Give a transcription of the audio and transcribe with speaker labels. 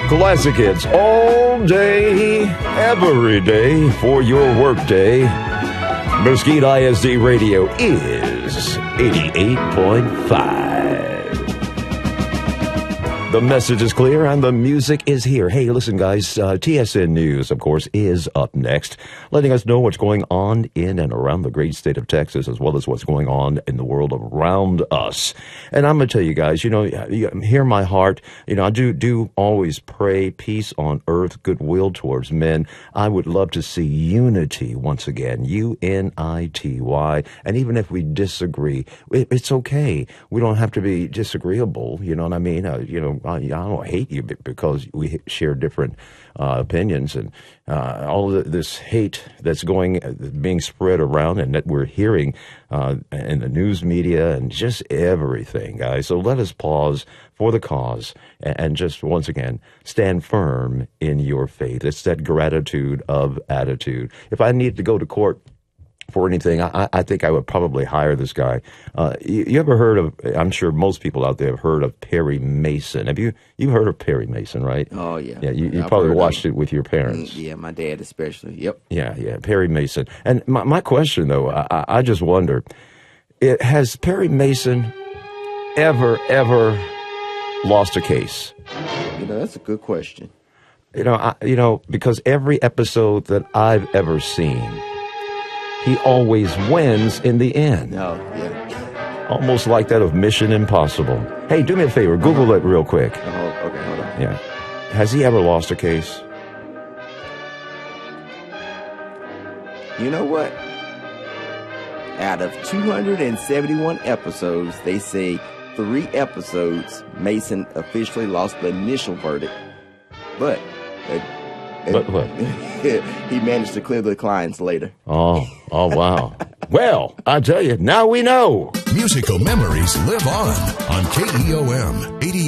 Speaker 1: Classic hits all day, every day for your workday. Mesquite ISD Radio is 88.5. The message is clear and the music is here. Hey, listen, guys, TSN News, of course, is up next, letting us know what's going on in and around the great state of Texas, as well as what's going on in the world around us. And I'm going to tell you guys, you hear my heart. I do always pray peace on earth, goodwill towards men. I would love to see unity once again, UNITY. And even if we disagree, it's okay. We don't have to be disagreeable. You know what I mean? I don't hate you because we share different opinions, and all of this hate that's being spread around and that we're hearing in the news media and just everything, guys. So let us pause for the cause and just once again stand firm in your faith. It's that gratitude of attitude. If I need to go to court for anything, I think I would probably hire this guy. You ever heard of, I'm sure most people out there have heard of Perry Mason. Have you heard of Perry Mason, right?
Speaker 2: Oh, yeah.
Speaker 1: Yeah, you probably watched it with your parents.
Speaker 2: Yeah, my dad especially. Yep.
Speaker 1: Yeah, Perry Mason. And my question, though, I just wonder, has Perry Mason ever lost a case?
Speaker 2: That's a good question.
Speaker 1: Because every episode that I've ever seen, he always wins in the end.
Speaker 2: Oh, yeah.
Speaker 1: Almost like that of Mission Impossible. Hey, do me a favor. Google it real quick.
Speaker 2: Oh, okay, hold on.
Speaker 1: Yeah. Has he ever lost a case?
Speaker 2: You know what? Out of 271 episodes, they say 3 episodes, Mason officially lost the initial verdict. But
Speaker 1: what?
Speaker 2: He managed to clear the clients later.
Speaker 1: Oh, wow. Well, I tell you, now we know.
Speaker 3: Musical memories live on KEOM 88.